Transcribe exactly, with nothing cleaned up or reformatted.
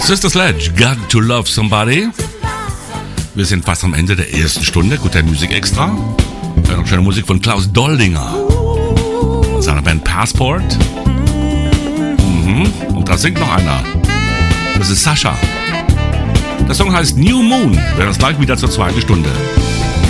Sister Sledge, Got to Love Somebody. Wir sind fast am Ende der ersten Stunde. Guter Musik extra. Ja, noch schöne Musik von Klaus Doldinger. Und seiner Band Passport. Mhm. Und da singt noch einer. Das ist Sascha. Der Song heißt New Moon. Wir hören uns gleich wieder zur zweiten Stunde.